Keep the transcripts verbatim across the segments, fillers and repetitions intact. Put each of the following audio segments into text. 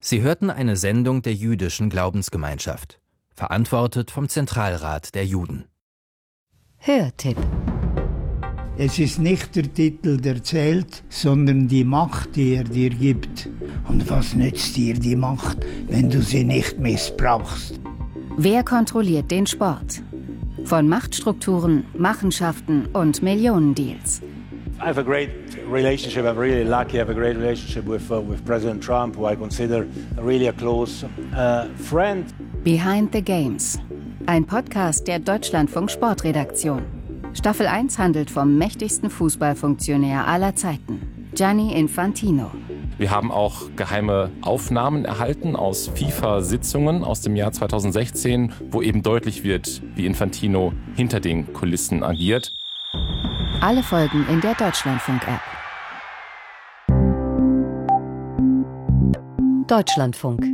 Sie hörten eine Sendung der Jüdischen Glaubensgemeinschaft, verantwortet vom Zentralrat der Juden. Hörtipp. Es ist nicht der Titel, der zählt, sondern die Macht, die er dir gibt. Und was nützt dir die Macht, wenn du sie nicht missbrauchst? Wer kontrolliert den Sport? Von Machtstrukturen, Machenschaften und Millionendeals. I have a great relationship. I'm really lucky. I have a great relationship with uh, with President Trump, who I consider really a close uh, friend. Behind the Games. Ein Podcast der Deutschlandfunk Sportredaktion. Staffel eins handelt vom mächtigsten Fußballfunktionär aller Zeiten, Gianni Infantino. Wir haben auch geheime Aufnahmen erhalten aus FIFA-Sitzungen aus dem Jahr zweitausendsechzehn, wo eben deutlich wird, wie Infantino hinter den Kulissen agiert. Alle Folgen in der Deutschlandfunk-App. Deutschlandfunk.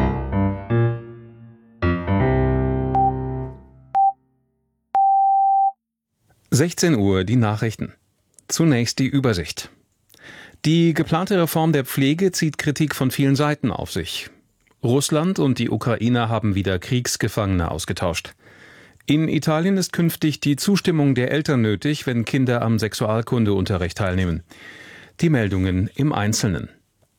sechzehn Uhr, die Nachrichten. Zunächst die Übersicht. Die geplante Reform der Pflege zieht Kritik von vielen Seiten auf sich. Russland und die Ukraine haben wieder Kriegsgefangene ausgetauscht. In Italien ist künftig die Zustimmung der Eltern nötig, wenn Kinder am Sexualkundeunterricht teilnehmen. Die Meldungen im Einzelnen.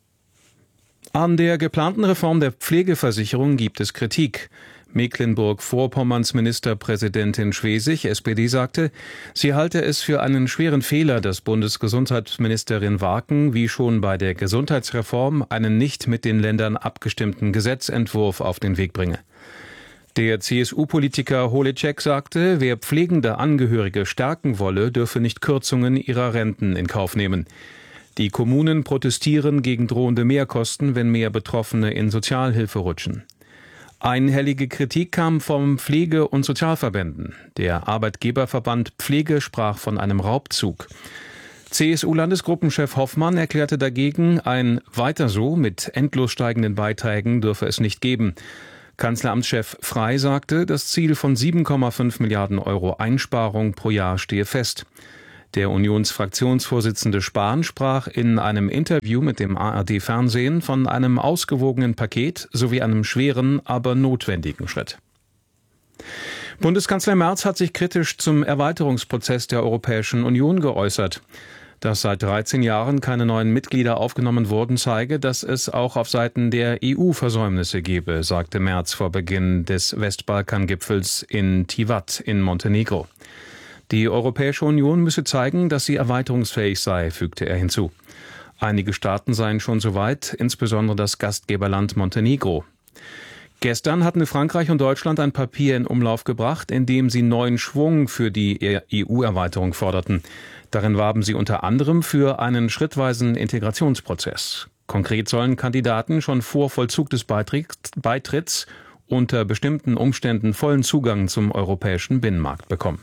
An der geplanten Reform der Pflegeversicherung gibt es Kritik. Mecklenburg-Vorpommerns Ministerpräsidentin Schwesig, S P D, sagte, sie halte es für einen schweren Fehler, dass Bundesgesundheitsministerin Warken wie schon bei der Gesundheitsreform einen nicht mit den Ländern abgestimmten Gesetzentwurf auf den Weg bringe. Der C S U-Politiker Holecek sagte, wer pflegende Angehörige stärken wolle, dürfe nicht Kürzungen ihrer Renten in Kauf nehmen. Die Kommunen protestieren gegen drohende Mehrkosten, wenn mehr Betroffene in Sozialhilfe rutschen. Einhellige Kritik kam vom Pflege- und Sozialverbänden. Der Arbeitgeberverband Pflege sprach von einem Raubzug. C S U-Landesgruppenchef Hoffmann erklärte dagegen, ein Weiter so mit endlos steigenden Beiträgen dürfe es nicht geben. Kanzleramtschef Frey sagte, das Ziel von sieben Komma fünf Milliarden Euro Einsparung pro Jahr stehe fest. Der Unionsfraktionsvorsitzende Spahn sprach in einem Interview mit dem A R D-Fernsehen von einem ausgewogenen Paket sowie einem schweren, aber notwendigen Schritt. Bundeskanzler Merz hat sich kritisch zum Erweiterungsprozess der Europäischen Union geäußert. Dass seit dreizehn Jahren keine neuen Mitglieder aufgenommen wurden, zeige, dass es auch auf Seiten der E U Versäumnisse gebe, sagte Merz vor Beginn des Westbalkan-Gipfels in Tivat in Montenegro. Die Europäische Union müsse zeigen, dass sie erweiterungsfähig sei, fügte er hinzu. Einige Staaten seien schon so weit, insbesondere das Gastgeberland Montenegro. Gestern hatten Frankreich und Deutschland ein Papier in Umlauf gebracht, in dem sie neuen Schwung für die E U-Erweiterung forderten. Darin warben sie unter anderem für einen schrittweisen Integrationsprozess. Konkret sollen Kandidaten schon vor Vollzug des Beitritts unter bestimmten Umständen vollen Zugang zum europäischen Binnenmarkt bekommen.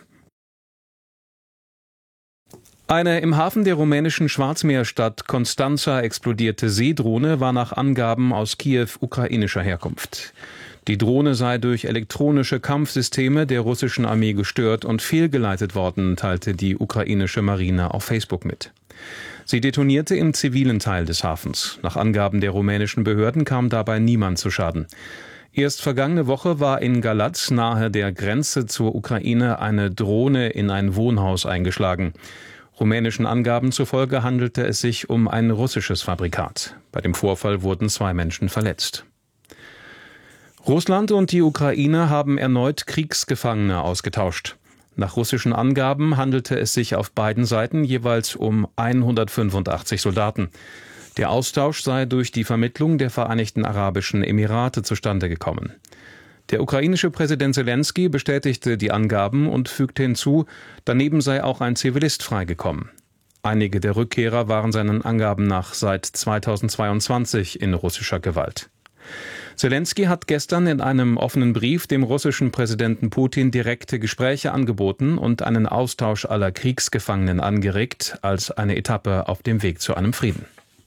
Eine im Hafen der rumänischen Schwarzmeerstadt Constanța explodierte Seedrohne war nach Angaben aus Kiew ukrainischer Herkunft. Die Drohne sei durch elektronische Kampfsysteme der russischen Armee gestört und fehlgeleitet worden, teilte die ukrainische Marine auf Facebook mit. Sie detonierte im zivilen Teil des Hafens. Nach Angaben der rumänischen Behörden kam dabei niemand zu Schaden. Erst vergangene Woche war in Galați nahe der Grenze zur Ukraine eine Drohne in ein Wohnhaus eingeschlagen. Rumänischen Angaben zufolge handelte es sich um ein russisches Fabrikat. Bei dem Vorfall wurden zwei Menschen verletzt. Russland und die Ukraine haben erneut Kriegsgefangene ausgetauscht. Nach russischen Angaben handelte es sich auf beiden Seiten jeweils um hundertfünfundachtzig Soldaten. Der Austausch sei durch die Vermittlung der Vereinigten Arabischen Emirate zustande gekommen. Der ukrainische Präsident Selenskyj bestätigte die Angaben und fügte hinzu, daneben sei auch ein Zivilist freigekommen. Einige der Rückkehrer waren seinen Angaben nach seit zweitausendzweiundzwanzig in russischer Gewalt. Selenskyj hat gestern in einem offenen Brief dem russischen Präsidenten Putin direkte Gespräche angeboten und einen Austausch aller Kriegsgefangenen angeregt, als eine Etappe auf dem Weg zu einem Frieden.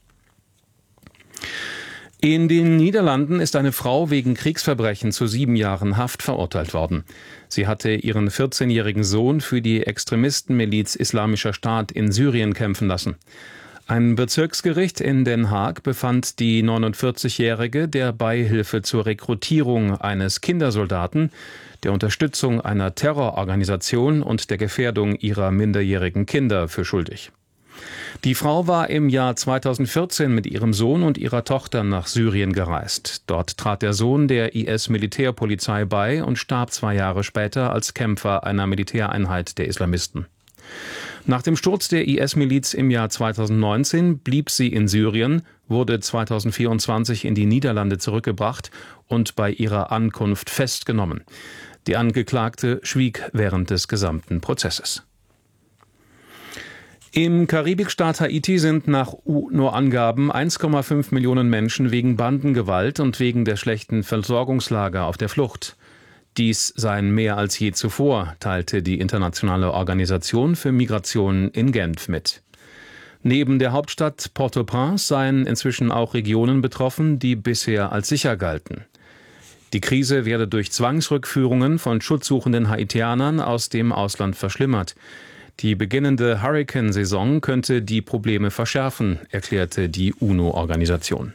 In den Niederlanden ist eine Frau wegen Kriegsverbrechen zu sieben Jahren Haft verurteilt worden. Sie hatte ihren vierzehnjährigen Sohn für die Extremistenmiliz Islamischer Staat in Syrien kämpfen lassen. Ein Bezirksgericht in Den Haag befand die neunundvierzigjährige der Beihilfe zur Rekrutierung eines Kindersoldaten, der Unterstützung einer Terrororganisation und der Gefährdung ihrer minderjährigen Kinder für schuldig. Die Frau war im Jahr zweitausendvierzehn mit ihrem Sohn und ihrer Tochter nach Syrien gereist. Dort trat der Sohn der I S-Militärpolizei bei und starb zwei Jahre später als Kämpfer einer Militäreinheit der Islamisten. Nach dem Sturz der I S-Miliz im Jahr zweitausendneunzehn blieb sie in Syrien, wurde zweitausendvierundzwanzig in die Niederlande zurückgebracht und bei ihrer Ankunft festgenommen. Die Angeklagte schwieg während des gesamten Prozesses. Im Karibikstaat Haiti sind nach U N O-Angaben eins Komma fünf Millionen Menschen wegen Bandengewalt und wegen der schlechten Versorgungslage auf der Flucht. Dies seien mehr als je zuvor, teilte die Internationale Organisation für Migration in Genf mit. Neben der Hauptstadt Port-au-Prince seien inzwischen auch Regionen betroffen, die bisher als sicher galten. Die Krise werde durch Zwangsrückführungen von schutzsuchenden Haitianern aus dem Ausland verschlimmert. Die beginnende Hurrikansaison könnte die Probleme verschärfen, erklärte die U N O-Organisation.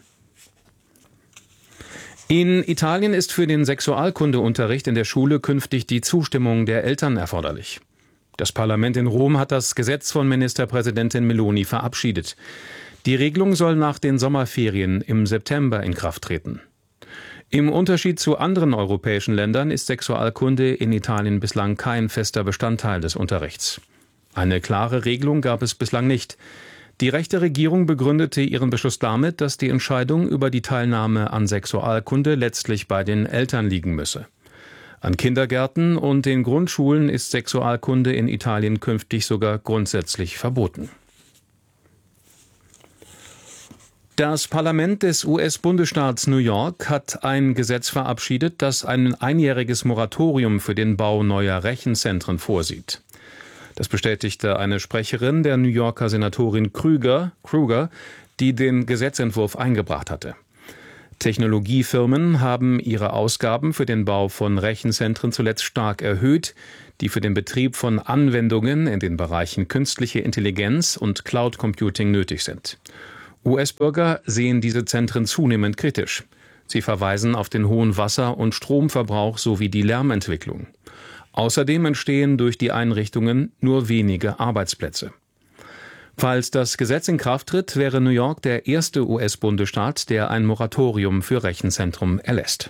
In Italien ist für den Sexualkundeunterricht in der Schule künftig die Zustimmung der Eltern erforderlich. Das Parlament in Rom hat das Gesetz von Ministerpräsidentin Meloni verabschiedet. Die Regelung soll nach den Sommerferien im September in Kraft treten. Im Unterschied zu anderen europäischen Ländern ist Sexualkunde in Italien bislang kein fester Bestandteil des Unterrichts. Eine klare Regelung gab es bislang nicht. Die rechte Regierung begründete ihren Beschluss damit, dass die Entscheidung über die Teilnahme an Sexualkunde letztlich bei den Eltern liegen müsse. An Kindergärten und den Grundschulen ist Sexualkunde in Italien künftig sogar grundsätzlich verboten. Das Parlament des U S-Bundesstaats New York hat ein Gesetz verabschiedet, das ein einjähriges Moratorium für den Bau neuer Rechenzentren vorsieht. Das bestätigte eine Sprecherin der New Yorker Senatorin Krüger, Kruger, die den Gesetzentwurf eingebracht hatte. Technologiefirmen haben ihre Ausgaben für den Bau von Rechenzentren zuletzt stark erhöht, die für den Betrieb von Anwendungen in den Bereichen künstliche Intelligenz und Cloud Computing nötig sind. U S-Bürger sehen diese Zentren zunehmend kritisch. Sie verweisen auf den hohen Wasser- und Stromverbrauch sowie die Lärmentwicklung. Außerdem entstehen durch die Einrichtungen nur wenige Arbeitsplätze. Falls das Gesetz in Kraft tritt, wäre New York der erste U S-Bundesstaat, der ein Moratorium für Rechenzentren erlässt.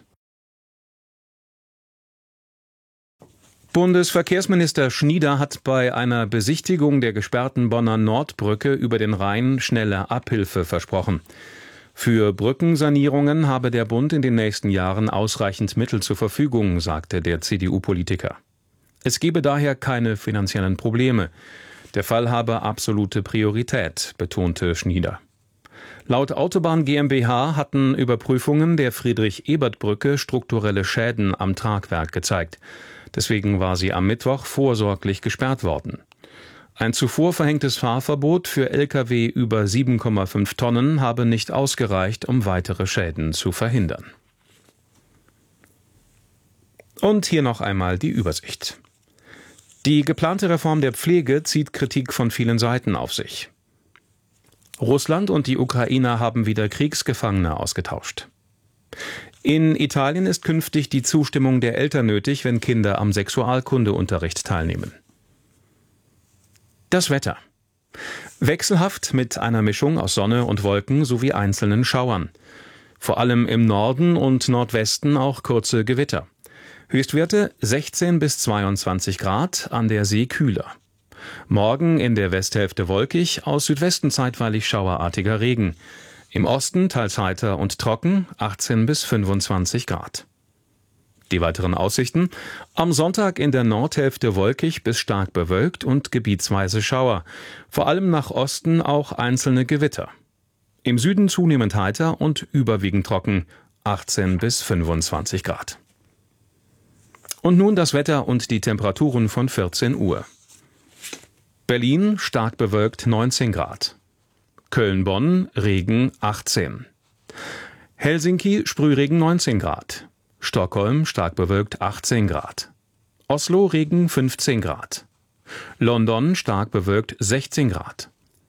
Bundesverkehrsminister Schnieder hat bei einer Besichtigung der gesperrten Bonner Nordbrücke über den Rhein schnelle Abhilfe versprochen. Für Brückensanierungen habe der Bund in den nächsten Jahren ausreichend Mittel zur Verfügung, sagte der C D U-Politiker. Es gebe daher keine finanziellen Probleme. Der Fall habe absolute Priorität, betonte Schnieder. Laut Autobahn GmbH hatten Überprüfungen der Friedrich-Ebert-Brücke strukturelle Schäden am Tragwerk gezeigt. Deswegen war sie am Mittwoch vorsorglich gesperrt worden. Ein zuvor verhängtes Fahrverbot für L K W über sieben Komma fünf Tonnen habe nicht ausgereicht, um weitere Schäden zu verhindern. Und hier noch einmal die Übersicht. Die geplante Reform der Pflege zieht Kritik von vielen Seiten auf sich. Russland und die Ukraine haben wieder Kriegsgefangene ausgetauscht. In Italien ist künftig die Zustimmung der Eltern nötig, wenn Kinder am Sexualkundeunterricht teilnehmen. Das Wetter. Wechselhaft mit einer Mischung aus Sonne und Wolken sowie einzelnen Schauern. Vor allem im Norden und Nordwesten auch kurze Gewitter. Höchstwerte sechzehn bis zweiundzwanzig Grad, an der See kühler. Morgen in der Westhälfte wolkig, aus Südwesten zeitweilig schauerartiger Regen. Im Osten teils heiter und trocken, achtzehn bis fünfundzwanzig Grad. Die weiteren Aussichten: Am Sonntag in der Nordhälfte wolkig bis stark bewölkt und gebietsweise Schauer. Vor allem nach Osten auch einzelne Gewitter. Im Süden zunehmend heiter und überwiegend trocken, achtzehn bis fünfundzwanzig Grad. Und nun das Wetter und die Temperaturen von vierzehn Uhr. Berlin stark bewölkt neunzehn Grad. Köln-Bonn Regen achtzehn. Helsinki Sprühregen neunzehn Grad. Stockholm stark bewölkt achtzehn Grad. Oslo Regen fünfzehn Grad. London stark bewölkt sechzehn Grad.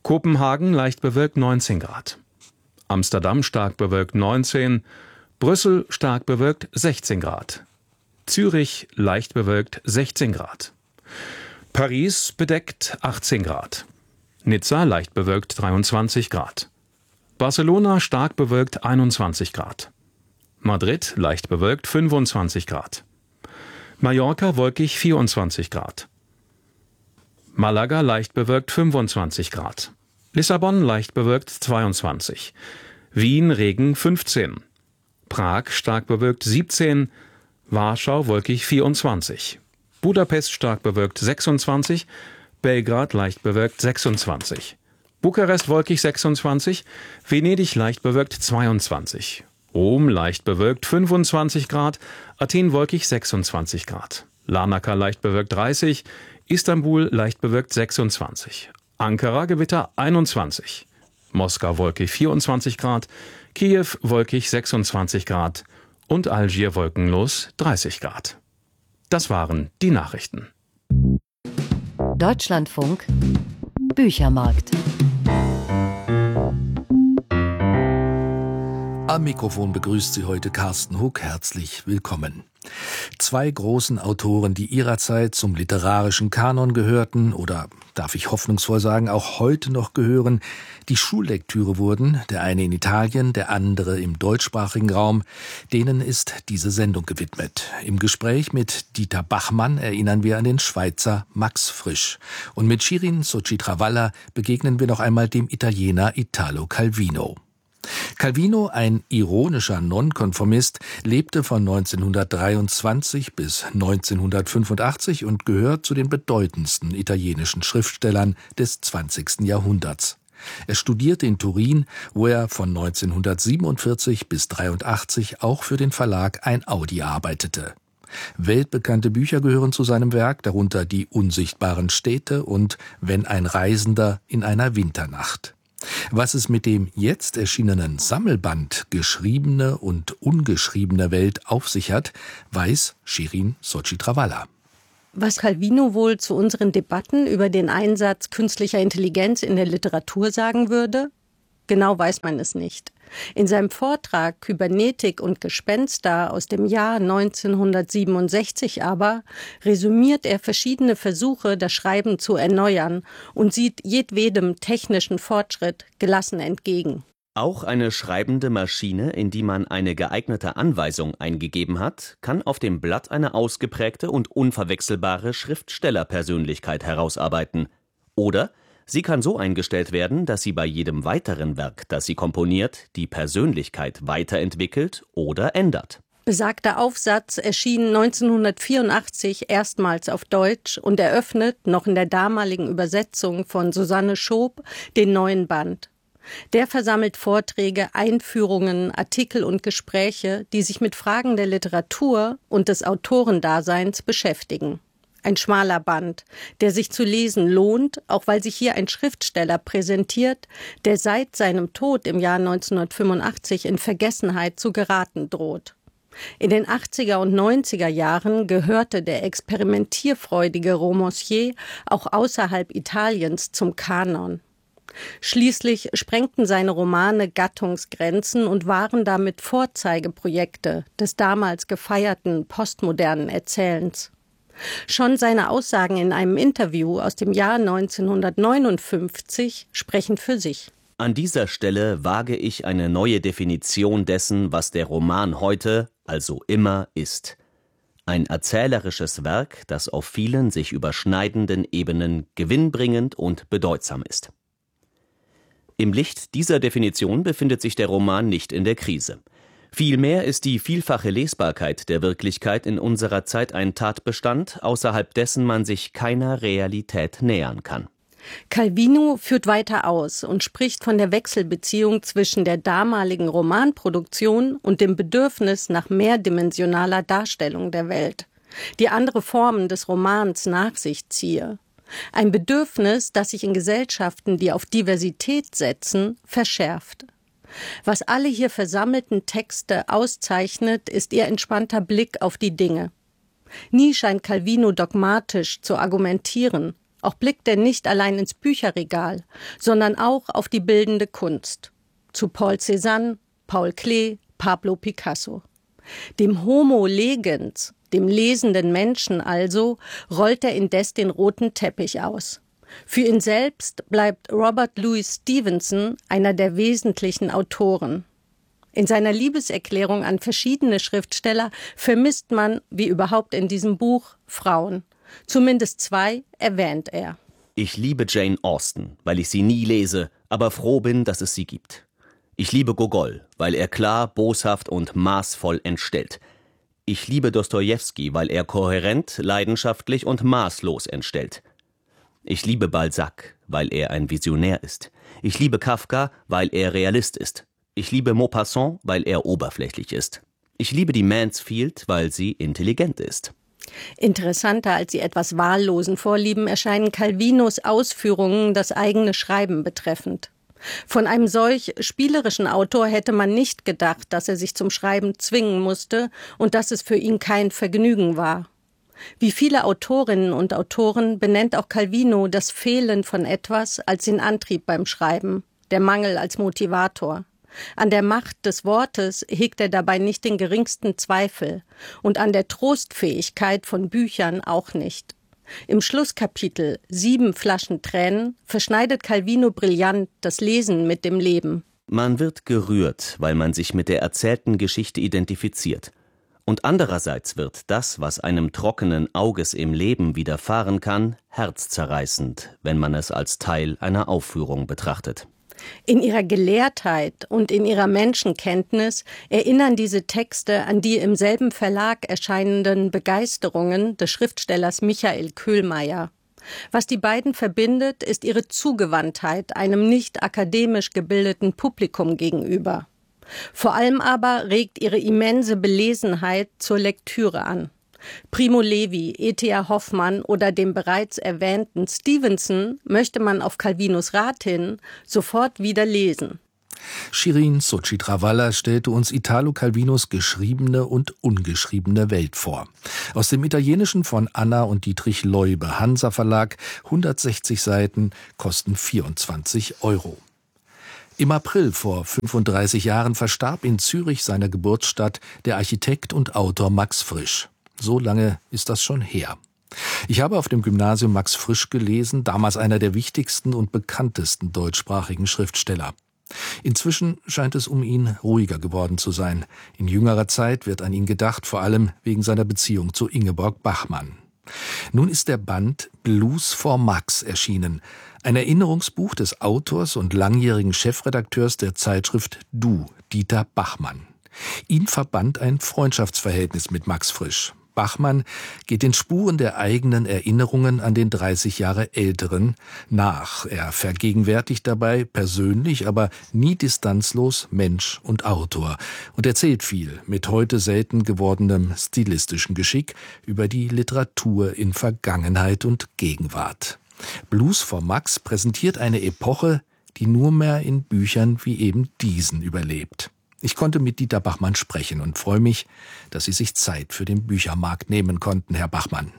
Kopenhagen leicht bewölkt neunzehn Grad. Amsterdam stark bewölkt neunzehn, Brüssel stark bewölkt sechzehn Grad. Zürich leicht bewölkt sechzehn Grad. Paris bedeckt achtzehn Grad. Nizza leicht bewölkt dreiundzwanzig Grad. Barcelona stark bewölkt einundzwanzig Grad. Madrid leicht bewölkt fünfundzwanzig Grad. Mallorca wolkig vierundzwanzig Grad. Malaga leicht bewölkt fünfundzwanzig Grad. Lissabon leicht bewölkt zweiundzwanzig. Wien Regen fünfzehn. Prag stark bewölkt siebzehn. Warschau wolkig vierundzwanzig. Budapest stark bewölkt sechsundzwanzig. Belgrad leicht bewölkt sechsundzwanzig. Bukarest wolkig sechsundzwanzig. Venedig leicht bewölkt zweiundzwanzig. Rom leicht bewölkt fünfundzwanzig Grad. Athen wolkig sechsundzwanzig Grad. Larnaca leicht bewölkt dreißig. Istanbul leicht bewölkt sechsundzwanzig. Ankara Gewitter einundzwanzig. Moskau wolkig vierundzwanzig Grad. Kiew wolkig sechsundzwanzig Grad. Und Algier wolkenlos dreißig Grad. Das waren die Nachrichten. Deutschlandfunk Büchermarkt. Am Mikrofon begrüßt Sie heute Carsten Huck. Herzlich willkommen. Zwei großen Autoren, die ihrer Zeit zum literarischen Kanon gehörten oder, darf ich hoffnungsvoll sagen, auch heute noch gehören, die Schullektüre wurden, der eine in Italien, der andere im deutschsprachigen Raum, denen ist diese Sendung gewidmet. Im Gespräch mit Dieter Bachmann erinnern wir an den Schweizer Max Frisch. Und mit Shirin Sochi Travalla begegnen wir noch einmal dem Italiener Italo Calvino. Calvino, ein ironischer Nonkonformist, lebte von neunzehnhundertdreiundzwanzig bis neunzehnhundertfünfundachtzig und gehört zu den bedeutendsten italienischen Schriftstellern des zwanzigsten Jahrhunderts. Er studierte in Turin, wo er von neunzehnhundertsiebenundvierzig bis dreiundachtzig auch für den Verlag Einaudi arbeitete. Weltbekannte Bücher gehören zu seinem Werk, darunter Die unsichtbaren Städte und Wenn ein Reisender in einer Winternacht. Was es mit dem jetzt erschienenen Sammelband Geschriebene und ungeschriebene Welt auf sich hat, weiß Shirin Sochi Travalla. Was Calvino wohl zu unseren Debatten über den Einsatz künstlicher Intelligenz in der Literatur sagen würde? Genau weiß man es nicht. In seinem Vortrag Kybernetik und Gespenster aus dem Jahr neunzehnhundertsiebenundsechzig aber resümiert er verschiedene Versuche, das Schreiben zu erneuern und sieht jedwedem technischen Fortschritt gelassen entgegen. Auch eine schreibende Maschine, in die man eine geeignete Anweisung eingegeben hat, kann auf dem Blatt eine ausgeprägte und unverwechselbare Schriftstellerpersönlichkeit herausarbeiten. Oder sie kann so eingestellt werden, dass sie bei jedem weiteren Werk, das sie komponiert, die Persönlichkeit weiterentwickelt oder ändert. Besagter Aufsatz erschien neunzehnhundertvierundachtzig erstmals auf Deutsch und eröffnet, noch in der damaligen Übersetzung von Susanne Schoop, den neuen Band. Der versammelt Vorträge, Einführungen, Artikel und Gespräche, die sich mit Fragen der Literatur und des Autorendaseins beschäftigen. Ein schmaler Band, der sich zu lesen lohnt, auch weil sich hier ein Schriftsteller präsentiert, der seit seinem Tod im Jahr neunzehnhundertfünfundachtzig in Vergessenheit zu geraten droht. In den achtziger und neunziger Jahren gehörte der experimentierfreudige Romancier auch außerhalb Italiens zum Kanon. Schließlich sprengten seine Romane Gattungsgrenzen und waren damit Vorzeigeprojekte des damals gefeierten postmodernen Erzählens. Schon seine Aussagen in einem Interview aus dem Jahr neunzehnhundertneunundfünfzig sprechen für sich. An dieser Stelle wage ich eine neue Definition dessen, was der Roman heute, also immer, ist. Ein erzählerisches Werk, das auf vielen sich überschneidenden Ebenen gewinnbringend und bedeutsam ist. Im Licht dieser Definition befindet sich der Roman nicht in der Krise. Vielmehr ist die vielfache Lesbarkeit der Wirklichkeit in unserer Zeit ein Tatbestand, außerhalb dessen man sich keiner Realität nähern kann. Calvino führt weiter aus und spricht von der Wechselbeziehung zwischen der damaligen Romanproduktion und dem Bedürfnis nach mehrdimensionaler Darstellung der Welt, die andere Formen des Romans nach sich ziehe. Ein Bedürfnis, das sich in Gesellschaften, die auf Diversität setzen, verschärft. Was alle hier versammelten Texte auszeichnet, ist ihr entspannter Blick auf die Dinge. Nie scheint Calvino dogmatisch zu argumentieren, Auch blickt er nicht allein ins Bücherregal, sondern auch auf die bildende Kunst. Zu Paul Cézanne, Paul Klee, Pablo Picasso. Dem Homo legens, dem lesenden Menschen also, rollt er indes den roten Teppich aus. Für ihn selbst bleibt Robert Louis Stevenson einer der wesentlichen Autoren. In seiner Liebeserklärung an verschiedene Schriftsteller vermisst man, wie überhaupt in diesem Buch, Frauen. Zumindest zwei erwähnt er. Ich liebe Jane Austen, weil ich sie nie lese, aber froh bin, dass es sie gibt. Ich liebe Gogol, weil er klar, boshaft und maßvoll entstellt. Ich liebe Dostojewski, weil er kohärent, leidenschaftlich und maßlos entstellt. Ich liebe Balzac, weil er ein Visionär ist. Ich liebe Kafka, weil er Realist ist. Ich liebe Maupassant, weil er oberflächlich ist. Ich liebe die Mansfield, weil sie intelligent ist. Interessanter als die etwas wahllosen Vorlieben erscheinen Calvinos Ausführungen das eigene Schreiben betreffend. Von einem solch spielerischen Autor hätte man nicht gedacht, dass er sich zum Schreiben zwingen musste und dass es für ihn kein Vergnügen war. Wie viele Autorinnen und Autoren benennt auch Calvino das Fehlen von etwas als den Antrieb beim Schreiben, der Mangel als Motivator. An der Macht des Wortes hegt er dabei nicht den geringsten Zweifel und an der Trostfähigkeit von Büchern auch nicht. Im Schlusskapitel Sieben Flaschen Tränen verschneidet Calvino brillant das Lesen mit dem Leben. Man wird gerührt, weil man sich mit der erzählten Geschichte identifiziert. Und andererseits wird das, was einem trockenen Auges im Leben widerfahren kann, herzzerreißend, wenn man es als Teil einer Aufführung betrachtet. In ihrer Gelehrtheit und in ihrer Menschenkenntnis erinnern diese Texte an die im selben Verlag erscheinenden Begeisterungen des Schriftstellers Michael Köhlmeier. Was die beiden verbindet, ist ihre Zugewandtheit einem nicht akademisch gebildeten Publikum gegenüber. Vor allem aber regt ihre immense Belesenheit zur Lektüre an. Primo Levi, E T A Hoffmann oder dem bereits erwähnten Stevenson möchte man auf Calvinos Rat hin sofort wieder lesen. Shirin Sochitrawala stellte uns Italo Calvinos geschriebene und ungeschriebene Welt vor. Aus dem Italienischen von Anna und Dietrich Leube, Hansa Verlag, hundertsechzig Seiten, kosten vierundzwanzig Euro. Im April vor fünfunddreißig Jahren verstarb in Zürich, seiner Geburtsstadt, der Architekt und Autor Max Frisch. So lange ist das schon her. Ich habe auf dem Gymnasium Max Frisch gelesen, damals einer der wichtigsten und bekanntesten deutschsprachigen Schriftsteller. Inzwischen scheint es um ihn ruhiger geworden zu sein. In jüngerer Zeit wird an ihn gedacht, vor allem wegen seiner Beziehung zu Ingeborg Bachmann. Nun ist der Band Blues for Max erschienen, ein Erinnerungsbuch des Autors und langjährigen Chefredakteurs der Zeitschrift Du, Dieter Bachmann. Ihn verband ein Freundschaftsverhältnis mit Max Frisch. Bachmann geht den Spuren der eigenen Erinnerungen an den dreißig Jahre Älteren nach. Er vergegenwärtigt dabei persönlich, aber nie distanzlos Mensch und Autor und erzählt viel mit heute selten gewordenem stilistischen Geschick über die Literatur in Vergangenheit und Gegenwart. Blues for Max präsentiert eine Epoche, die nur mehr in Büchern wie eben diesen überlebt. Ich konnte mit Dieter Bachmann sprechen und freue mich, dass Sie sich Zeit für den Büchermarkt nehmen konnten, Herr Bachmann.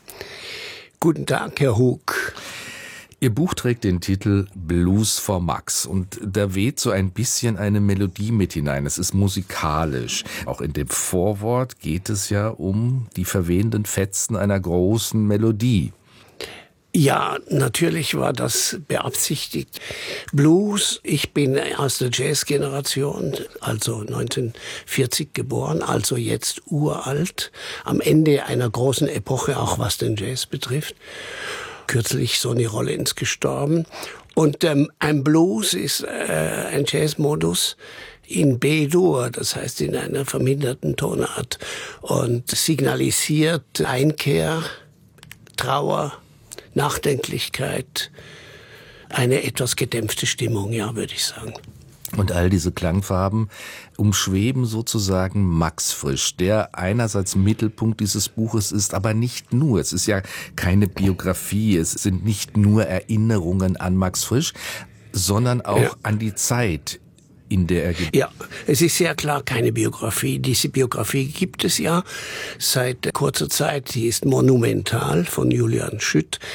Guten Tag, Herr Hug. Ihr Buch trägt den Titel Blues for Max und da weht so ein bisschen eine Melodie mit hinein. Es ist musikalisch. Auch in dem Vorwort geht es ja um die verwehenden Fetzen einer großen Melodie. Ja, natürlich war das beabsichtigt. Blues, ich bin aus der Jazz-Generation, also neunzehnhundertvierzig geboren, also jetzt uralt, am Ende einer großen Epoche, auch was den Jazz betrifft. Kürzlich Sonny Rollins gestorben. Und ähm, ein Blues ist äh, ein Jazzmodus in B-Dur, das heißt in einer verminderten Tonart und signalisiert Einkehr, Trauer, Nachdenklichkeit, eine etwas gedämpfte Stimmung, ja, würde ich sagen. Und all diese Klangfarben umschweben sozusagen Max Frisch, der einerseits Mittelpunkt dieses Buches ist, aber nicht nur. Es ist ja keine Biografie, es sind nicht nur Erinnerungen an Max Frisch, sondern auch ja. an die Zeit, in der er gelebt. Ja, es ist sehr klar keine Biografie. Diese Biografie gibt es ja seit kurzer Zeit. Die ist monumental von Julian Schütt.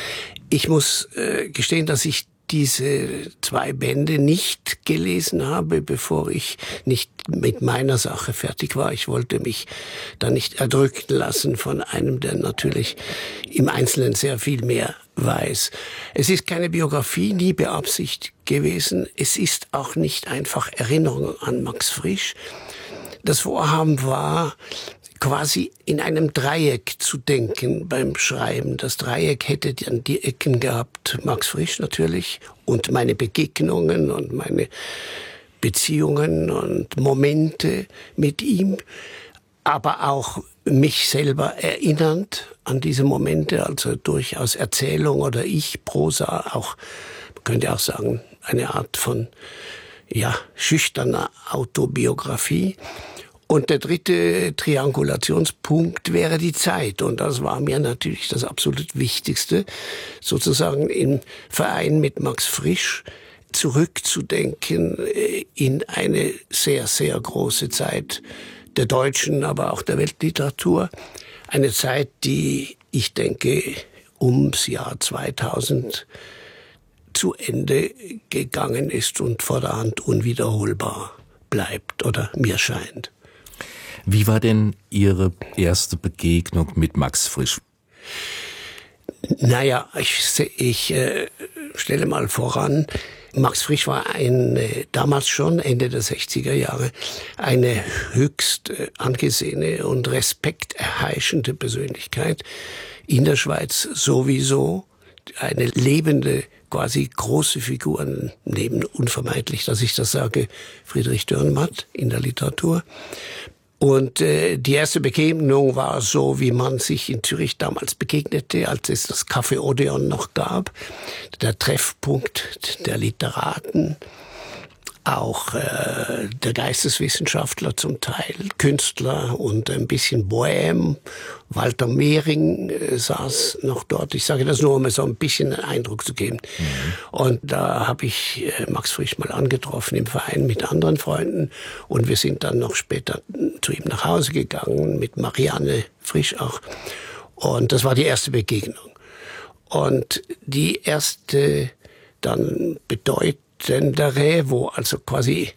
Ich muss äh, gestehen, dass ich diese zwei Bände nicht gelesen habe, bevor ich nicht mit meiner Sache fertig war. Ich wollte mich da nicht erdrücken lassen von einem, der natürlich im Einzelnen sehr viel mehr weiß. Es ist keine Biografie, nie beabsichtigt gewesen. Es ist auch nicht einfach Erinnerung an Max Frisch. Das Vorhaben war, quasi in einem Dreieck zu denken beim Schreiben. Das Dreieck hätte dann die Ecken gehabt, Max Frisch natürlich, und meine Begegnungen und meine Beziehungen und Momente mit ihm, aber auch mich selber erinnernd an diese Momente, also durchaus Erzählung oder Ich-Prosa, auch, man könnte auch sagen, eine Art von, ja, schüchterner Autobiografie. Und der dritte Triangulationspunkt wäre die Zeit. Und das war mir natürlich das absolut Wichtigste, sozusagen im Verein mit Max Frisch zurückzudenken in eine sehr, sehr große Zeit der deutschen, aber auch der Weltliteratur. Eine Zeit, die, ich denke, ums Jahr zweitausend zu Ende gegangen ist und fortan unwiederholbar bleibt oder mir scheint. Wie war denn Ihre erste Begegnung mit Max Frisch? Naja, ich, ich äh, stelle mal voran, Max Frisch war eine, damals schon, Ende der sechziger Jahre, eine höchst äh, angesehene und respekterheischende Persönlichkeit. In der Schweiz sowieso eine lebende, quasi große Figur, neben unvermeidlich, dass ich das sage, Friedrich Dürrenmatt in der Literatur. Und äh, die erste Begegnung war so, wie man sich in Zürich damals begegnete, als es das Café Odeon noch gab. Der Treffpunkt der Literaten, auch äh, der Geisteswissenschaftler zum Teil, Künstler und ein bisschen Bohème. Walter Mehring äh, saß noch dort. Ich sage das nur, um mir so ein bisschen einen Eindruck zu geben. Mhm. Und da habe ich äh, Max Frisch mal angetroffen im Verein mit anderen Freunden. Und wir sind dann noch später zu ihm nach Hause gegangen, mit Marianne Frisch auch. Und das war die erste Begegnung. Und die erste dann bedeutet, wo also quasi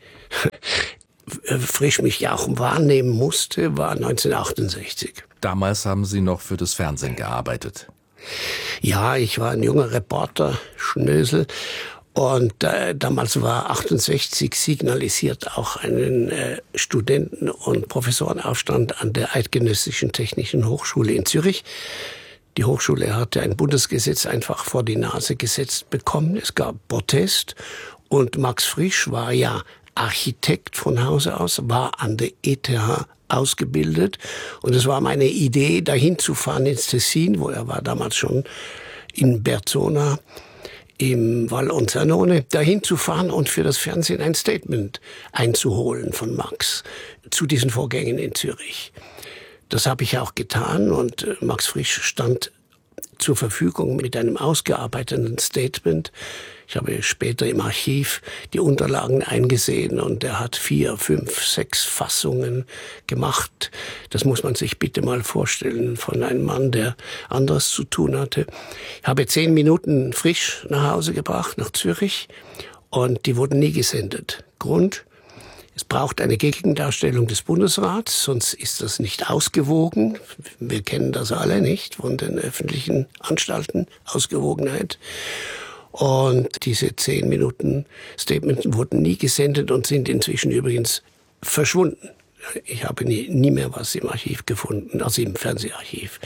Frisch mich ja auch wahrnehmen musste, war neunzehnhundertachtundsechzig. Damals haben Sie noch für das Fernsehen gearbeitet. Ja, ich war ein junger Reporter, Schnösel. Und äh, damals war achtundsechzig signalisiert auch einen äh, Studenten- und Professorenaufstand an der Eidgenössischen Technischen Hochschule in Zürich. Die Hochschule hatte ein Bundesgesetz einfach vor die Nase gesetzt bekommen. Es gab Protest und Max Frisch war ja Architekt von Hause aus, war an der E T H ausgebildet. Und es war meine Idee, dahin zu fahren ins Tessin, wo er war damals schon in Berzona, im Val Onzanone, dahin zu fahren und für das Fernsehen ein Statement einzuholen von Max zu diesen Vorgängen in Zürich. Das habe ich auch getan und Max Frisch stand zur Verfügung mit einem ausgearbeiteten Statement. Ich habe später im Archiv die Unterlagen eingesehen und er hat vier, fünf, sechs Fassungen gemacht. Das muss man sich bitte mal vorstellen von einem Mann, der anderes zu tun hatte. Ich habe zehn Minuten Frisch nach Hause gebracht, nach Zürich, und die wurden nie gesendet. Grund? Es braucht eine Gegendarstellung des Bundesrats, sonst ist das nicht ausgewogen. Wir kennen das alle nicht von den öffentlichen Anstalten, Ausgewogenheit. Und diese zehn Minuten Statements wurden nie gesendet und sind inzwischen übrigens verschwunden. Ich habe nie, nie mehr was im Archiv gefunden, also im Fernseharchiv.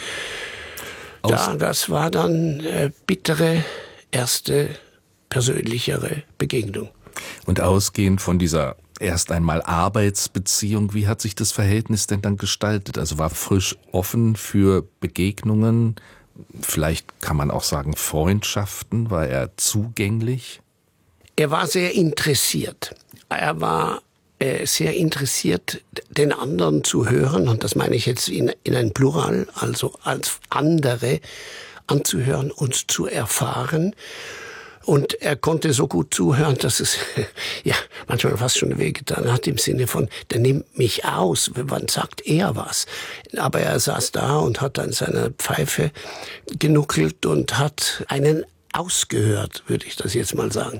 Ja, das war dann äh, bittere, erste, persönlichere Begegnung. Und ausgehend von dieser erst einmal Arbeitsbeziehung, wie hat sich das Verhältnis denn dann gestaltet? Also war Frisch offen für Begegnungen? Vielleicht kann man auch sagen Freundschaften? War er zugänglich? Er war sehr interessiert. Er war äh, sehr interessiert, den anderen zu hören. Und das meine ich jetzt in, in ein Plural, also als andere anzuhören und zu erfahren. Und er konnte so gut zuhören, dass es ja manchmal fast schon wehgetan hat, im Sinne von, der nimmt mich aus, wann sagt er was? Aber er saß da und hat an seiner Pfeife genuckelt und hat einen ausgehört, würde ich das jetzt mal sagen.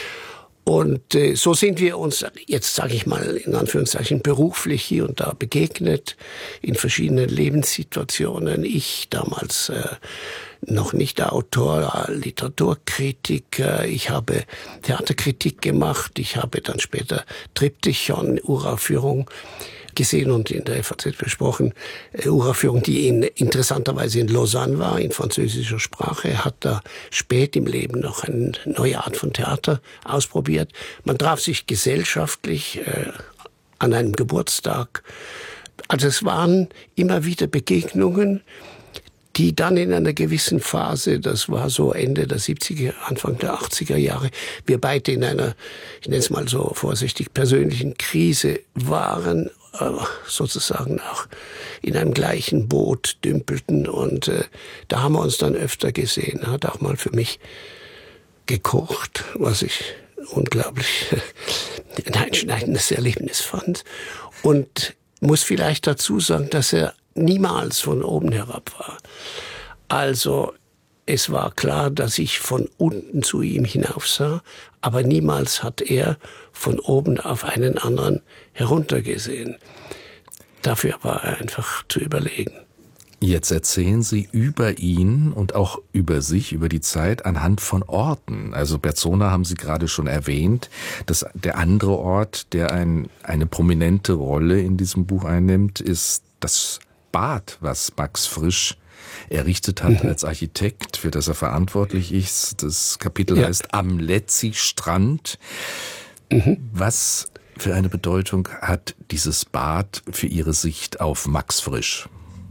Und äh, so sind wir uns jetzt, sage ich mal, in Anführungszeichen beruflich hier und da begegnet, in verschiedenen Lebenssituationen. Ich damals äh, noch nicht der Autor, Literaturkritiker. Ich habe Theaterkritik gemacht. Ich habe dann später Triptychon, Uraufführung gesehen und in der F A Z besprochen. Uraufführung, die in, interessanterweise in Lausanne war, in französischer Sprache. Er hat da spät im Leben noch eine neue Art von Theater ausprobiert. Man traf sich gesellschaftlich äh, an einem Geburtstag. Also es waren immer wieder Begegnungen, die dann in einer gewissen Phase, das war so Ende der siebziger, Anfang der achtziger Jahre, wir beide in einer, ich nenne es mal so vorsichtig, persönlichen Krise waren, sozusagen auch in einem gleichen Boot dümpelten. Und äh, da haben wir uns dann öfter gesehen. Er hat auch mal für mich gekocht, was ich unglaublich ein einschneidendes Erlebnis fand. Und muss vielleicht dazu sagen, dass er niemals von oben herab war. Also es war klar, dass ich von unten zu ihm hinaufsah, aber niemals hat er von oben auf einen anderen heruntergesehen. Dafür war er einfach zu überlegen. Jetzt erzählen Sie über ihn und auch über sich, über die Zeit anhand von Orten. Also Berzona haben Sie gerade schon erwähnt. Das, der andere Ort, der ein, eine prominente Rolle in diesem Buch einnimmt, ist das Bad, was Max Frisch errichtet hat mhm. als Architekt, für das er verantwortlich ist. Das Kapitel ja. heißt Am Letzi-Strand. Mhm. Was für eine Bedeutung hat dieses Bad für Ihre Sicht auf Max Frisch?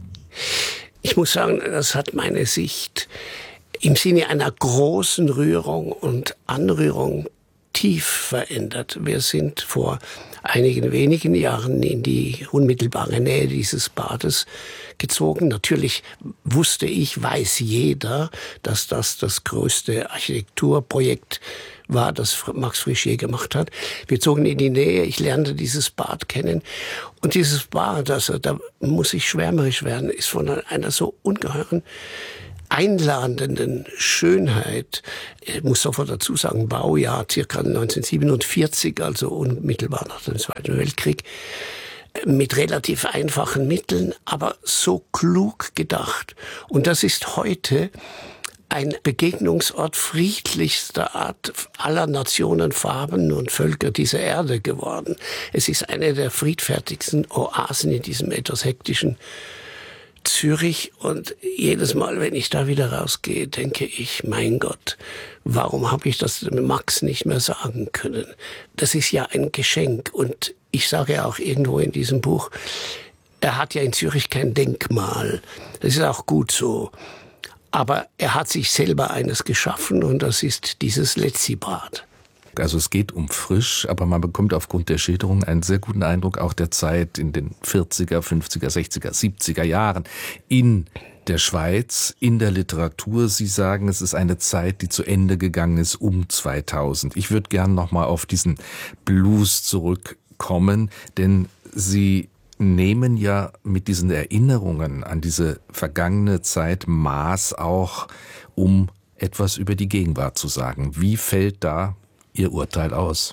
Ich muss sagen, das hat meine Sicht im Sinne einer großen Rührung und Anrührung tief verändert. Wir sind vor einigen wenigen Jahren in die unmittelbare Nähe dieses Bades gezogen. Natürlich wusste ich, weiß jeder, dass das das größte Architekturprojekt war, das Max Frisch je gemacht hat. Wir zogen in die Nähe, ich lernte dieses Bad kennen. Und dieses Bad, also da muss ich schwärmerisch werden, ist von einer so ungeheuren einladenden Schönheit. Ich muss sofort dazu sagen, Baujahr circa neunzehnhundertsiebenundvierzig, also unmittelbar nach dem Zweiten Weltkrieg, mit relativ einfachen Mitteln, aber so klug gedacht. Und das ist heute ein Begegnungsort friedlichster Art aller Nationen, Farben und Völker dieser Erde geworden. Es ist eine der friedfertigsten Oasen in diesem etwas hektischen Zürich, und jedes Mal, wenn ich da wieder rausgehe, denke ich, mein Gott, warum habe ich das Max nicht mehr sagen können? Das ist ja ein Geschenk, und ich sage auch irgendwo in diesem Buch, er hat ja in Zürich kein Denkmal. Das ist auch gut so. Aber er hat sich selber eines geschaffen, und das ist dieses Letzi-Bad. Also es geht um Frisch, aber man bekommt aufgrund der Schilderung einen sehr guten Eindruck auch der Zeit in den vierziger, fünfziger, sechziger, siebziger Jahren in der Schweiz, in der Literatur. Sie sagen, es ist eine Zeit, die zu Ende gegangen ist um zweitausend. Ich würde gern nochmal auf diesen Blues zurückkommen, denn Sie nehmen ja mit diesen Erinnerungen an diese vergangene Zeit Maß auch, um etwas über die Gegenwart zu sagen. Wie fällt da Ihr Urteil aus?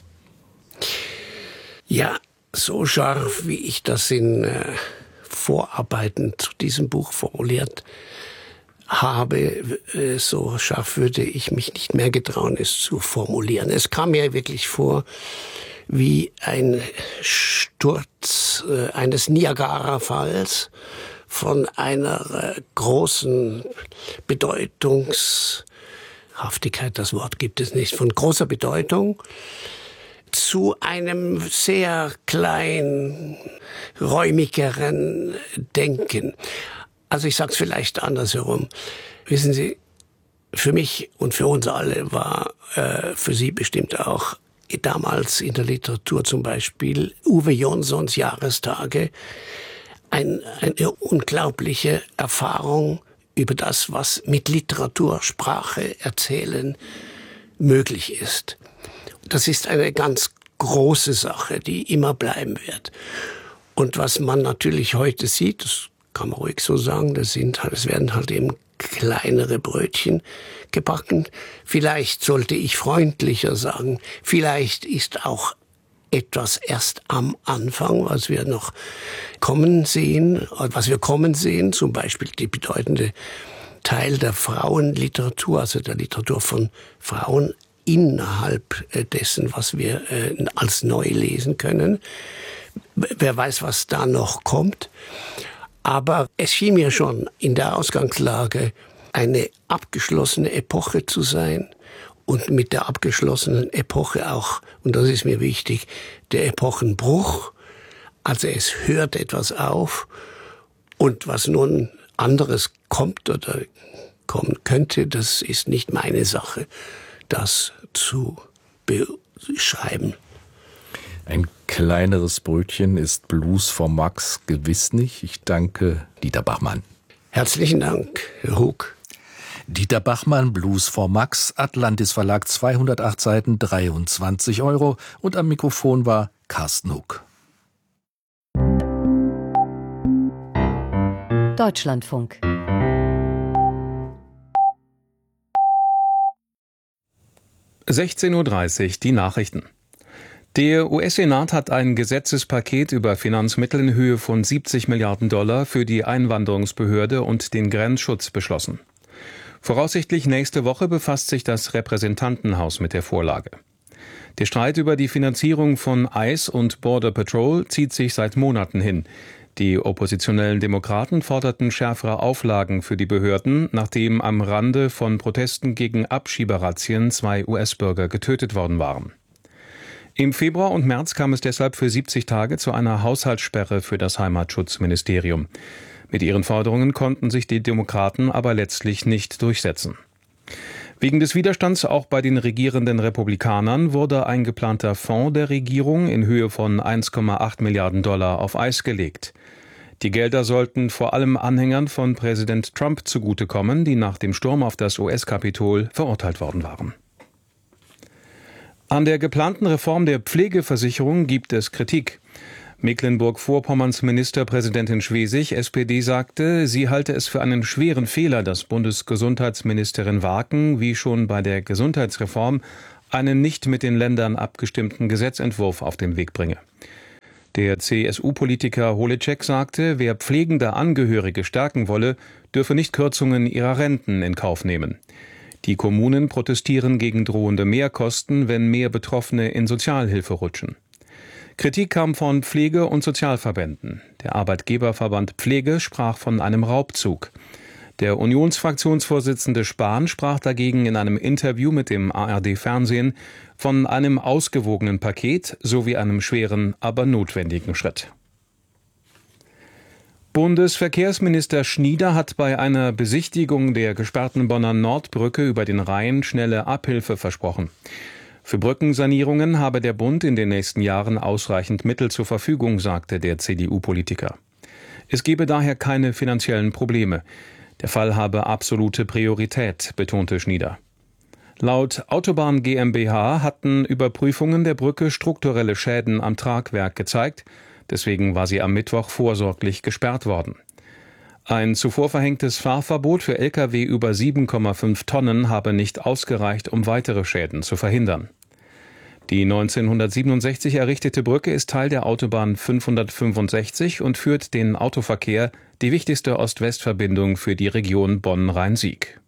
Ja, so scharf, wie ich das in äh, Vorarbeiten zu diesem Buch formuliert habe, äh, so scharf würde ich mich nicht mehr getrauen, es zu formulieren. Es kam mir wirklich vor wie ein Sturz äh, eines Niagara-Falls von einer äh, großen Bedeutungs Haftigkeit, das Wort gibt es nicht, von großer Bedeutung zu einem sehr klein, räumigeren Denken. Also ich sage es vielleicht andersherum. Wissen Sie, für mich und für uns alle war, äh, für Sie bestimmt auch, damals in der Literatur zum Beispiel, Uwe Jonssons Jahrestage, ein, eine unglaubliche Erfahrung über das, was mit Literatur, Sprache, Erzählen möglich ist. Das ist eine ganz große Sache, die immer bleiben wird. Und was man natürlich heute sieht, das kann man ruhig so sagen. Das sind, es werden halt eben kleinere Brötchen gebacken. Vielleicht sollte ich freundlicher sagen, vielleicht ist auch etwas erst am Anfang, was wir noch kommen sehen, was wir kommen sehen, zum Beispiel die bedeutende Teil der Frauenliteratur, also der Literatur von Frauen innerhalb dessen, was wir als neu lesen können. Wer weiß, was da noch kommt. Aber es schien mir schon in der Ausgangslage eine abgeschlossene Epoche zu sein und mit der abgeschlossenen Epoche auch, und das ist mir wichtig, der Epochenbruch. Also es hört etwas auf und was nun anderes kommt oder kommen könnte, das ist nicht meine Sache, das zu beschreiben. Ein kleineres Brötchen ist Blues for Max gewiss nicht. Ich danke Dieter Bachmann. Herzlichen Dank, Herr Hug. Dieter Bachmann, Blues for Max, Atlantis Verlag, zweihundertacht Seiten, dreiundzwanzig Euro. Und am Mikrofon war Carsten Hug. Deutschlandfunk. sechzehn Uhr dreißig, die Nachrichten. Der U S-Senat hat ein Gesetzespaket über Finanzmittel in Höhe von siebzig Milliarden Dollar für die Einwanderungsbehörde und den Grenzschutz beschlossen. Voraussichtlich nächste Woche befasst sich das Repräsentantenhaus mit der Vorlage. Der Streit über die Finanzierung von ICE und Border Patrol zieht sich seit Monaten hin. Die oppositionellen Demokraten forderten schärfere Auflagen für die Behörden, nachdem am Rande von Protesten gegen Abschieberazzien zwei U S-Bürger getötet worden waren. Im Februar und März kam es deshalb für siebzig Tage zu einer Haushaltssperre für das Heimatschutzministerium. Mit ihren Forderungen konnten sich die Demokraten aber letztlich nicht durchsetzen. Wegen des Widerstands auch bei den regierenden Republikanern wurde ein geplanter Fonds der Regierung in Höhe von eins Komma acht Milliarden Dollar auf Eis gelegt. Die Gelder sollten vor allem Anhängern von Präsident Trump zugutekommen, die nach dem Sturm auf das U S-Kapitol verurteilt worden waren. An der geplanten Reform der Pflegeversicherung gibt es Kritik. Mecklenburg-Vorpommerns Ministerpräsidentin Schwesig, S P D, sagte, sie halte es für einen schweren Fehler, dass Bundesgesundheitsministerin Warken, wie schon bei der Gesundheitsreform, einen nicht mit den Ländern abgestimmten Gesetzentwurf auf den Weg bringe. Der C S U-Politiker Holecek sagte, wer pflegende Angehörige stärken wolle, dürfe nicht Kürzungen ihrer Renten in Kauf nehmen. Die Kommunen protestieren gegen drohende Mehrkosten, wenn mehr Betroffene in Sozialhilfe rutschen. Kritik kam von Pflege- und Sozialverbänden. Der Arbeitgeberverband Pflege sprach von einem Raubzug. Der Unionsfraktionsvorsitzende Spahn sprach dagegen in einem Interview mit dem A R D-Fernsehen von einem ausgewogenen Paket sowie einem schweren, aber notwendigen Schritt. Bundesverkehrsminister Schnieder hat bei einer Besichtigung der gesperrten Bonner Nordbrücke über den Rhein schnelle Abhilfe versprochen. Für Brückensanierungen habe der Bund in den nächsten Jahren ausreichend Mittel zur Verfügung, sagte der C D U-Politiker. Es gebe daher keine finanziellen Probleme. Der Fall habe absolute Priorität, betonte Schnieder. Laut Autobahn GmbH hatten Überprüfungen der Brücke strukturelle Schäden am Tragwerk gezeigt. Deswegen war sie am Mittwoch vorsorglich gesperrt worden. Ein zuvor verhängtes Fahrverbot für L K W über sieben Komma fünf Tonnen habe nicht ausgereicht, um weitere Schäden zu verhindern. Die neunzehnhundertsiebenundsechzig errichtete Brücke ist Teil der Autobahn fünfhundertfünfundsechzig und führt den Autoverkehr, die wichtigste Ost-West-Verbindung für die Region Bonn-Rhein-Sieg.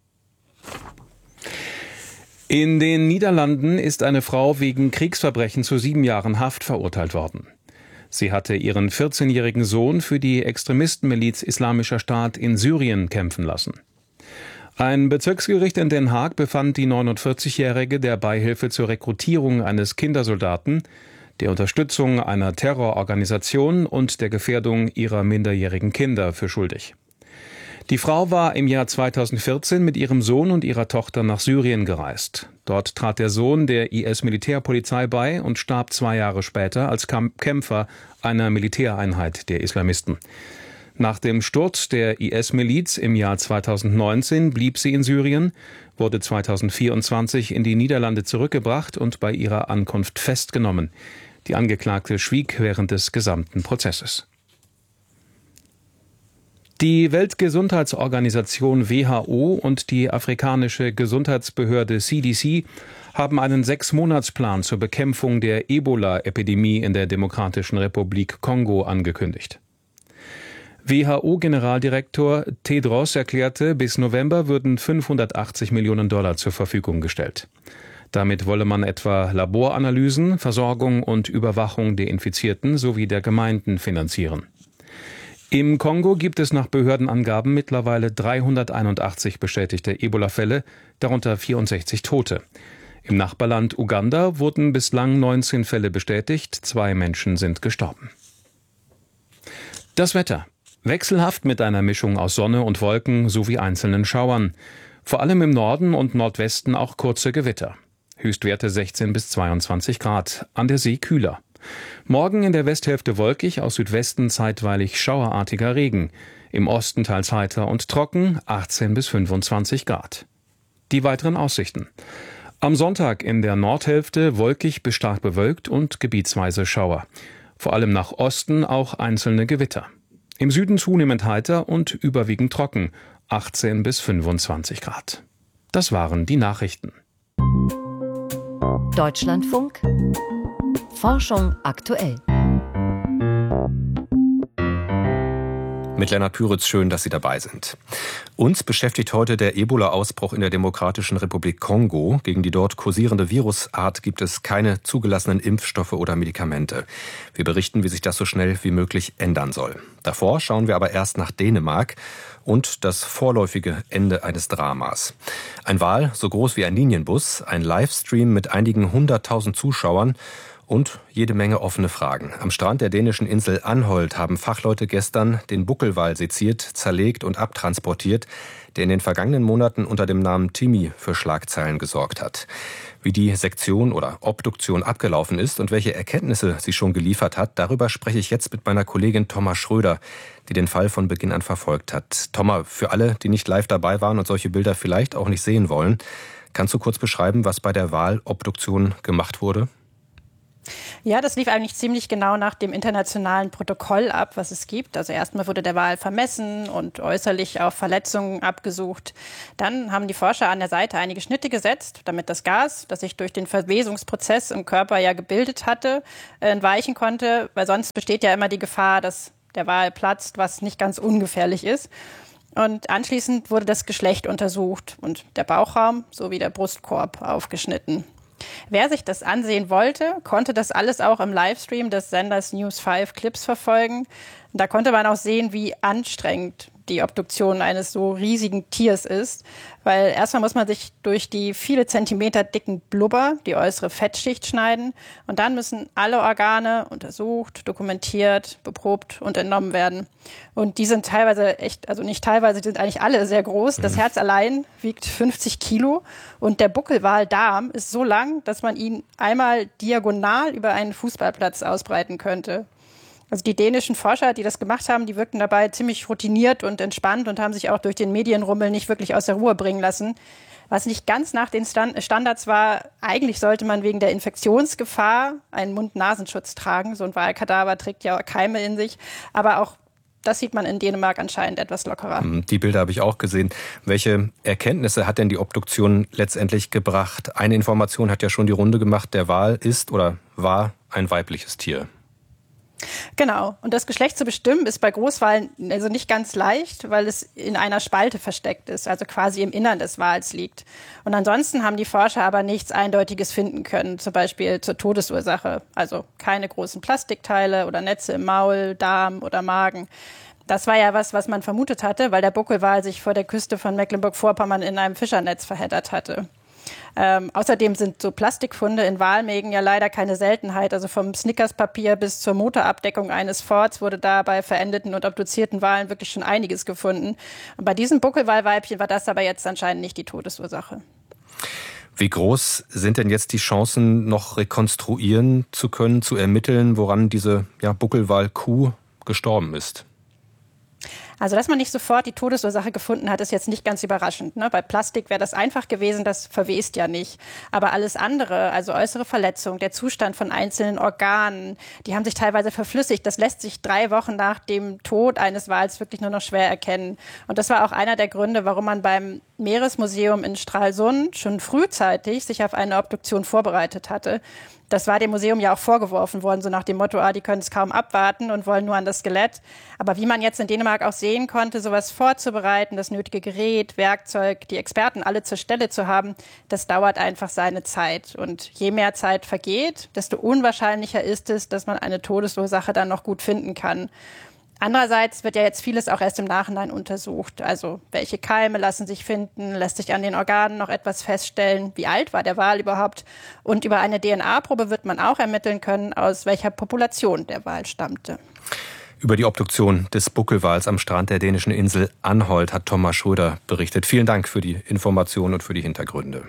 In den Niederlanden ist eine Frau wegen Kriegsverbrechen zu sieben Jahren Haft verurteilt worden. Sie hatte ihren vierzehnjährigen Sohn für die Extremistenmiliz Islamischer Staat in Syrien kämpfen lassen. Ein Bezirksgericht in Den Haag befand die neunundvierzigjährige der Beihilfe zur Rekrutierung eines Kindersoldaten, der Unterstützung einer Terrororganisation und der Gefährdung ihrer minderjährigen Kinder für schuldig. Die Frau war im Jahr zweitausendvierzehn mit ihrem Sohn und ihrer Tochter nach Syrien gereist. Dort trat der Sohn der I S-Militärpolizei bei und starb zwei Jahre später als Kämpfer einer Militäreinheit der Islamisten. Nach dem Sturz der I S-Miliz im Jahr zweitausendneunzehn blieb sie in Syrien, wurde zweitausendvierundzwanzig in die Niederlande zurückgebracht und bei ihrer Ankunft festgenommen. Die Angeklagte schwieg während des gesamten Prozesses. Die Weltgesundheitsorganisation W H O und die afrikanische Gesundheitsbehörde C D C haben einen Sechsmonatsplan zur Bekämpfung der Ebola-Epidemie in der Demokratischen Republik Kongo angekündigt. W H O-Generaldirektor Tedros erklärte, bis November würden fünfhundertachtzig Millionen Dollar zur Verfügung gestellt. Damit wolle man etwa Laboranalysen, Versorgung und Überwachung der Infizierten sowie der Gemeinden finanzieren. Im Kongo gibt es nach Behördenangaben mittlerweile dreihunderteinundachtzig bestätigte Ebola-Fälle, darunter vierundsechzig Tote. Im Nachbarland Uganda wurden bislang neunzehn Fälle bestätigt, zwei Menschen sind gestorben. Das Wetter. Wechselhaft mit einer Mischung aus Sonne und Wolken sowie einzelnen Schauern. Vor allem im Norden und Nordwesten auch kurze Gewitter. Höchstwerte sechzehn bis zweiundzwanzig Grad, an der See kühler. Morgen in der Westhälfte wolkig, aus Südwesten zeitweilig schauerartiger Regen. Im Osten teils heiter und trocken, achtzehn bis fünfundzwanzig Grad. Die weiteren Aussichten. Am Sonntag in der Nordhälfte wolkig bis stark bewölkt und gebietsweise Schauer. Vor allem nach Osten auch einzelne Gewitter. Im Süden zunehmend heiter und überwiegend trocken, achtzehn bis fünfundzwanzig Grad. Das waren die Nachrichten. Deutschlandfunk. Forschung aktuell. Mit Lennart Püritz, schön, dass Sie dabei sind. Uns beschäftigt heute der Ebola-Ausbruch in der Demokratischen Republik Kongo. Gegen die dort kursierende Virusart gibt es keine zugelassenen Impfstoffe oder Medikamente. Wir berichten, wie sich das so schnell wie möglich ändern soll. Davor schauen wir aber erst nach Dänemark und das vorläufige Ende eines Dramas. Ein Wal so groß wie ein Linienbus, ein Livestream mit einigen hunderttausend Zuschauern und jede Menge offene Fragen. Am Strand der dänischen Insel Anholt haben Fachleute gestern den Buckelwal seziert, zerlegt und abtransportiert, der in den vergangenen Monaten unter dem Namen Timmy für Schlagzeilen gesorgt hat. Wie die Sektion oder Obduktion abgelaufen ist und welche Erkenntnisse sie schon geliefert hat, darüber spreche ich jetzt mit meiner Kollegin Thomas Schröder, die den Fall von Beginn an verfolgt hat. Thomas, für alle, die nicht live dabei waren und solche Bilder vielleicht auch nicht sehen wollen, kannst du kurz beschreiben, was bei der Walobduktion gemacht wurde? Ja, das lief eigentlich ziemlich genau nach dem internationalen Protokoll ab, was es gibt. Also erstmal wurde der Wal vermessen und äußerlich auf Verletzungen abgesucht. Dann haben die Forscher an der Seite einige Schnitte gesetzt, damit das Gas, das sich durch den Verwesungsprozess im Körper ja gebildet hatte, entweichen konnte. Weil sonst besteht ja immer die Gefahr, dass der Wal platzt, was nicht ganz ungefährlich ist. Und anschließend wurde das Geschlecht untersucht und der Bauchraum sowie der Brustkorb aufgeschnitten. Wer sich das ansehen wollte, konnte das alles auch im Livestream des Senders News fünf Clips verfolgen. Da konnte man auch sehen, wie anstrengend die Obduktion eines so riesigen Tiers ist. Weil erstmal muss man sich durch die viele Zentimeter dicken Blubber, die äußere Fettschicht, schneiden. Und dann müssen alle Organe untersucht, dokumentiert, beprobt und entnommen werden. Und die sind teilweise echt, also nicht teilweise, die sind eigentlich alle sehr groß. Das Herz allein wiegt fünfzig Kilo. Und der Buckelwaldarm ist so lang, dass man ihn einmal diagonal über einen Fußballplatz ausbreiten könnte. Also die dänischen Forscher, die das gemacht haben, die wirkten dabei ziemlich routiniert und entspannt und haben sich auch durch den Medienrummel nicht wirklich aus der Ruhe bringen lassen. Was nicht ganz nach den Standards war, eigentlich sollte man wegen der Infektionsgefahr einen Mund-Nasenschutz tragen. So ein Walkadaver trägt ja Keime in sich. Aber auch das sieht man in Dänemark anscheinend etwas lockerer. Die Bilder habe ich auch gesehen. Welche Erkenntnisse hat denn die Obduktion letztendlich gebracht? Eine Information hat ja schon die Runde gemacht, der Wal ist oder war ein weibliches Tier. Genau. Und das Geschlecht zu bestimmen ist bei Großwalen also nicht ganz leicht, weil es in einer Spalte versteckt ist, also quasi im Innern des Wals liegt. Und ansonsten haben die Forscher aber nichts Eindeutiges finden können, zum Beispiel zur Todesursache. Also keine großen Plastikteile oder Netze im Maul, Darm oder Magen. Das war ja was, was man vermutet hatte, weil der Buckelwal sich vor der Küste von Mecklenburg-Vorpommern in einem Fischernetz verheddert hatte. Ähm, außerdem sind so Plastikfunde in Walmägen ja leider keine Seltenheit. Also vom Snickerspapier bis zur Motorabdeckung eines Forts wurde da bei verendeten und obduzierten Walen wirklich schon einiges gefunden. Und bei diesem Buckelwalweibchen war das aber jetzt anscheinend nicht die Todesursache. Wie groß sind denn jetzt die Chancen, noch rekonstruieren zu können, zu ermitteln, woran diese ja, Buckelwal-Kuh gestorben ist? Also, dass man nicht sofort die Todesursache gefunden hat, ist jetzt nicht ganz überraschend. Ne? Bei Plastik wäre das einfach gewesen, das verwest ja nicht. Aber alles andere, also äußere Verletzung, der Zustand von einzelnen Organen, die haben sich teilweise verflüssigt. Das lässt sich drei Wochen nach dem Tod eines Wals wirklich nur noch schwer erkennen. Und das war auch einer der Gründe, warum man beim Meeresmuseum in Stralsund schon frühzeitig sich auf eine Obduktion vorbereitet hatte. Das war dem Museum ja auch vorgeworfen worden, so nach dem Motto, ah, die können es kaum abwarten und wollen nur an das Skelett. Aber wie man jetzt in Dänemark auch sehen konnte, sowas vorzubereiten, das nötige Gerät, Werkzeug, die Experten alle zur Stelle zu haben, das dauert einfach seine Zeit. Und je mehr Zeit vergeht, desto unwahrscheinlicher ist es, dass man eine Todesursache dann noch gut finden kann. Andererseits wird ja jetzt vieles auch erst im Nachhinein untersucht. Also welche Keime lassen sich finden, lässt sich an den Organen noch etwas feststellen, wie alt war der Wal überhaupt. Und über eine D N A-Probe wird man auch ermitteln können, aus welcher Population der Wal stammte. Über die Obduktion des Buckelwals am Strand der dänischen Insel Anholt hat Thomas Schröder berichtet. Vielen Dank für die Informationen und für die Hintergründe.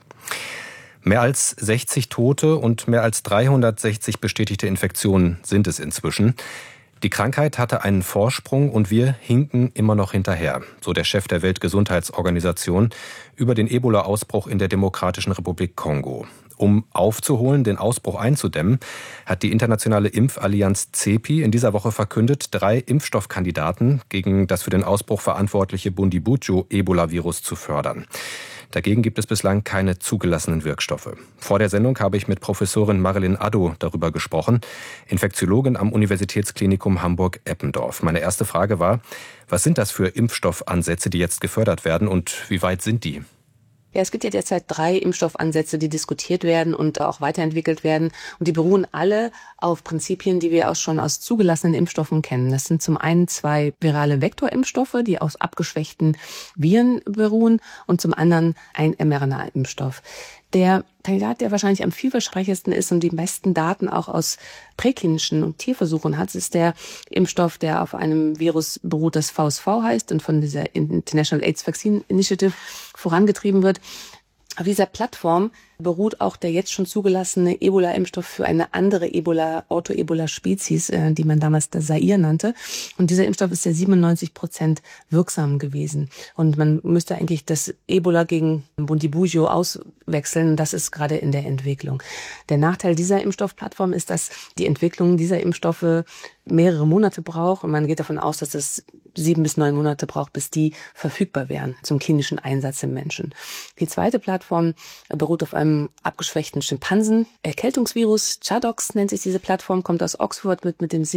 Mehr als sechzig Tote und mehr als dreihundertsechzig bestätigte Infektionen sind es inzwischen. Die Krankheit hatte einen Vorsprung und wir hinken immer noch hinterher, so der Chef der Weltgesundheitsorganisation über den Ebola-Ausbruch in der Demokratischen Republik Kongo. Um aufzuholen, den Ausbruch einzudämmen, hat die internationale Impfallianz CEPI in dieser Woche verkündet, drei Impfstoffkandidaten gegen das für den Ausbruch verantwortliche Bundibugyo-Ebola-Virus zu fördern. Dagegen gibt es bislang keine zugelassenen Wirkstoffe. Vor der Sendung habe ich mit Professorin Marilyn Addo darüber gesprochen, Infektiologin am Universitätsklinikum Hamburg-Eppendorf. Meine erste Frage war, was sind das für Impfstoffansätze, die jetzt gefördert werden und wie weit sind die? Ja, es gibt ja derzeit drei Impfstoffansätze, die diskutiert werden und auch weiterentwickelt werden. Und die beruhen alle auf Prinzipien, die wir auch schon aus zugelassenen Impfstoffen kennen. Das sind zum einen zwei virale Vektorimpfstoffe, die aus abgeschwächten Viren beruhen, und zum anderen ein mRNA-Impfstoff. Der Kandidat, der wahrscheinlich am vielversprechendsten ist und die meisten Daten auch aus präklinischen und Tierversuchen hat, ist der Impfstoff, der auf einem Virus beruht, das V S V heißt und von dieser International AIDS Vaccine Initiative vorangetrieben wird. Auf dieser Plattform beruht auch der jetzt schon zugelassene Ebola-Impfstoff für eine andere Ebola, Auto-Ebola-Spezies, äh, die man damals das Zaire nannte. Und dieser Impfstoff ist ja siebenundneunzig Prozent wirksam gewesen. Und man müsste eigentlich das Ebola gegen Bundibugyo auswechseln. Das ist gerade in der Entwicklung. Der Nachteil dieser Impfstoffplattform ist, dass die Entwicklung dieser Impfstoffe mehrere Monate braucht. Und man geht davon aus, dass es sieben bis neun Monate braucht, bis die verfügbar wären zum klinischen Einsatz im Menschen. Die zweite Plattform beruht auf einem abgeschwächten Schimpansen. Erkältungsvirus, Chadox nennt sich diese Plattform, kommt aus Oxford, wird mit dem